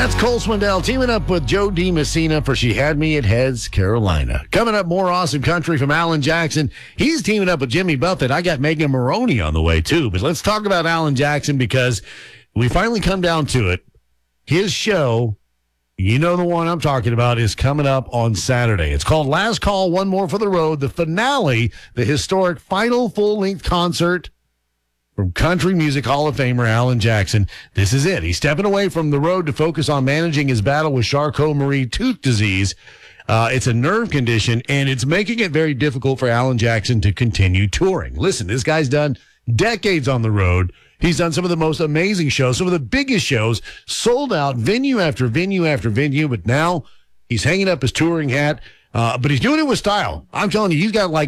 That's Cole Swindell teaming up with Joe DiMessina for She Had Me at Heads, Carolina. Coming up, more awesome country from Alan Jackson. He's teaming up with Jimmy Buffett. I got Megan Maroney on the way, too. But let's talk about Alan Jackson because we finally come down to it. His show, you know the one I'm talking about, is coming up on Saturday. It's called Last Call, One More for the Road, the finale, the historic final full-length concert from Country Music Hall of Famer Alan Jackson. This is it. He's stepping away from the road to focus on managing his battle with Charcot-Marie tooth disease. It's a nerve condition, and it's making it very difficult for Alan Jackson to continue touring. Listen, this guy's done decades on the road. He's done some of the most amazing shows, some of the biggest shows, sold out venue after venue after venue, but now he's hanging up his touring hat, but he's doing it with style. I'm telling you, he's got like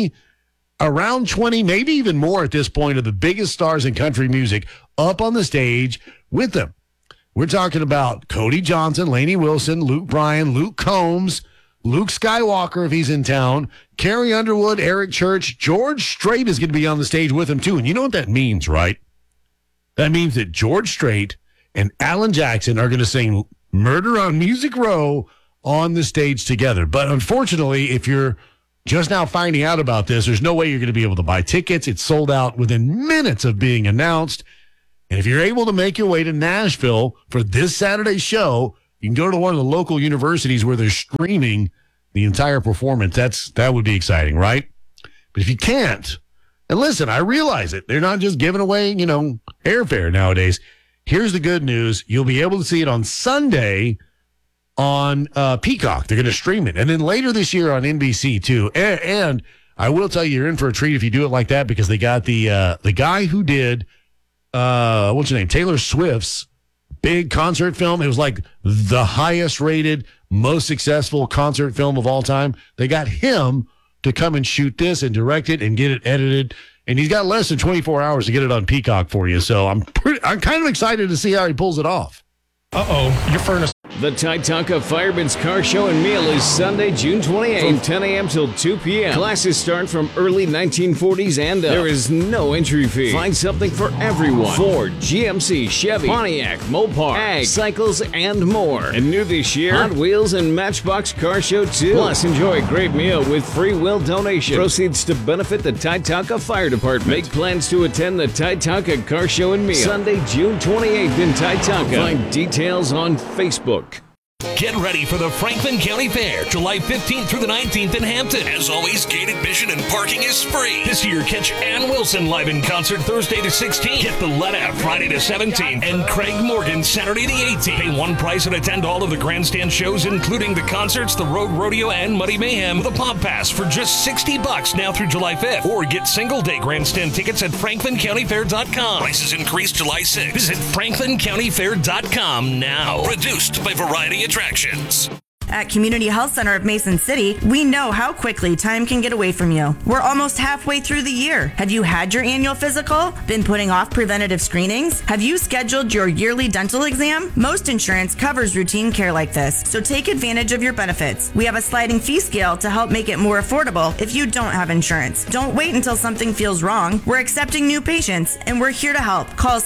around 20, maybe even more at this point, of the biggest stars in country music up on the stage with them. We're talking about Cody Johnson, Lainey Wilson, Luke Bryan, Luke Combs, Luke Skywalker if he's in town, Carrie Underwood, Eric Church. George Strait is going to be on the stage with him too. And you know what that means, right? That means that George Strait and Alan Jackson are going to sing Murder on Music Row on the stage together. But unfortunately, if you're just now finding out about this, there's no way you're going to be able to buy tickets. It's sold out within minutes of being announced. And if you're able to make your way to Nashville for this Saturday show, you can go to one of the local universities where they're streaming the entire performance. That would be exciting, right? But if you can't, and listen, I realize it. They're not just giving away, airfare nowadays. Here's the good news. You'll be able to see it on Sunday on Peacock. They're going to stream it. And then later this year on NBC, too. And I will tell you, you're in for a treat if you do it like that, because they got the guy who did, what's his name? Taylor Swift's big concert film. It was like the highest rated, most successful concert film of all time. They got him to come and shoot this and direct it and get it edited. And he's got less than 24 hours to get it on Peacock for you. So I'm kind of excited to see how he pulls it off. Your furnace. The Titanca Fireman's Car Show and Meal is Sunday, June 28th from 10 a.m. till 2 p.m. Classes start from early 1940s and up. There is no entry fee. Find something for everyone. Ford, GMC, Chevy, Pontiac, Mopar, Ag, cycles, and more. And new this year, Hot Wheels and Matchbox Car Show 2. Plus, enjoy a great meal with free will donation. Proceeds to benefit the Titanca Fire Department. Make plans to attend the Titanca Car Show and Meal Sunday, June 28th in Titanca. Find details on Facebook. Get ready for the Franklin County Fair, July 15th through the 19th in Hampton. As always, gate admission and parking is free. This year, catch Ann Wilson live in concert Thursday the 16th, Get the Let Out Friday the 17th, and Craig Morgan Saturday the 18th. Pay one price and attend all of the grandstand shows, including the concerts, the Road Rodeo, and Muddy Mayhem, with a pop pass for just $60 now through July 5th. Or get single-day grandstand tickets at FranklinCountyFair.com. Prices increase July 6th. Visit FranklinCountyFair.com now. Produced by Variety Attractions. At Community Health Center of Mason City, we know how quickly time can get away from you. We're almost halfway through the year. Have you had your annual physical? Been putting off preventative screenings? Have you scheduled your yearly dental exam? Most insurance covers routine care like this, so take advantage of your benefits. We have a sliding fee scale to help make it more affordable if you don't have insurance. Don't wait until something feels wrong. We're accepting new patients, and we're here to help. Call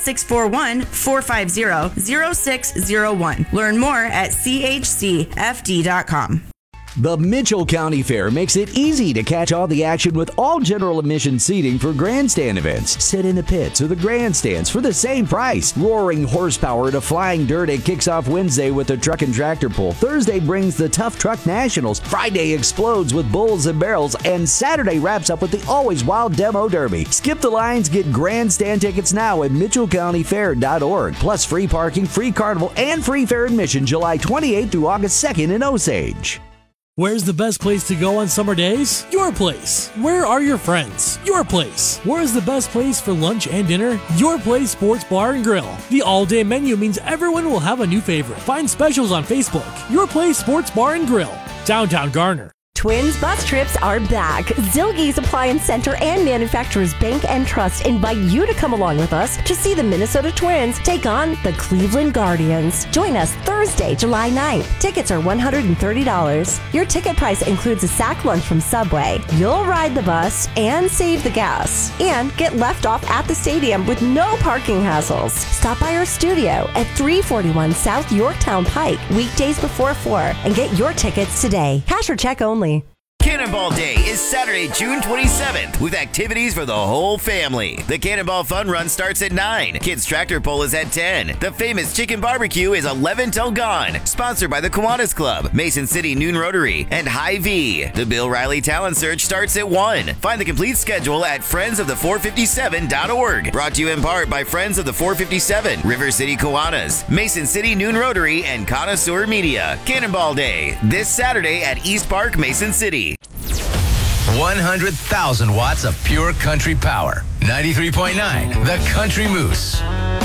641-450-0601. Learn more at chcfd.com. The Mitchell County Fair makes it easy to catch all the action with all general admission seating for grandstand events. Sit in the pits or the grandstands for the same price. Roaring horsepower to flying dirt. It kicks off Wednesday with the truck and tractor pull. Thursday brings the Tough Truck Nationals. Friday explodes with bulls and barrels. And Saturday wraps up with the Always Wild Demo Derby. Skip the lines. Get grandstand tickets now at MitchellCountyFair.org. Plus free parking, free carnival, and free fair admission July 28th through August 2nd in Osage. Where's the best place to go on summer days? Your place. Where are your friends? Your place. Where is the best place for lunch and dinner? Your Place Sports Bar and Grill. The all-day menu means everyone will have a new favorite. Find specials on Facebook. Your Place Sports Bar and Grill, downtown Garner. Twins bus trips are back. Zilge's Appliance Center and Manufacturers Bank and Trust invite you to come along with us to see the Minnesota Twins take on the Cleveland Guardians. Join us Thursday, July 9th. Tickets are $130. Your ticket price includes a sack lunch from Subway. You'll ride the bus and save the gas. And get left off at the stadium with no parking hassles. Stop by our studio at 341 South Yorktown Pike, weekdays before 4, and get your tickets today. Cash or check only. Cannonball Day is Saturday, June 27th, with activities for the whole family. The Cannonball Fun Run starts at 9. Kids Tractor Pull is at 10. The famous Chicken Barbecue is 11 till gone. Sponsored by the Kiwanis Club, Mason City Noon Rotary, and Hy-Vee. The Bill Riley Talent Search starts at 1. Find the complete schedule at friendsofthe457.org. Brought to you in part by Friends of the 457, River City Kiwanis, Mason City Noon Rotary, and Connoisseur Media. Cannonball Day, this Saturday at East Park, Mason City. 100,000 watts of pure country power. 93.9, The Country Moose.